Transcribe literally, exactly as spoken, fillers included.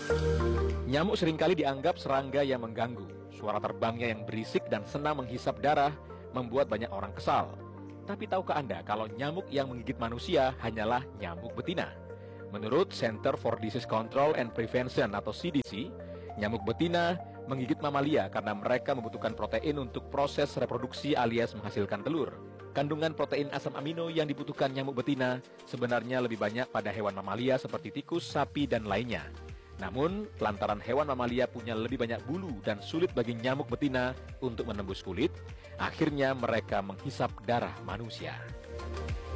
Nyamuk seringkali dianggap serangga yang mengganggu. Suara terbangnya yang berisik dan senang menghisap darah membuat banyak orang kesal. Tapi tahukah Anda kalau nyamuk yang menggigit manusia hanyalah nyamuk betina? Menurut Center for Disease Control and Prevention atau C D C, nyamuk betina menggigit mamalia karena mereka membutuhkan protein untuk proses reproduksi alias menghasilkan telur. Kandungan protein asam amino yang dibutuhkan nyamuk betina sebenarnya lebih banyak pada hewan mamalia seperti tikus, sapi, dan lainnya. Namun, lantaran hewan mamalia punya lebih banyak bulu dan sulit bagi nyamuk betina untuk menembus kulit, akhirnya mereka menghisap darah manusia.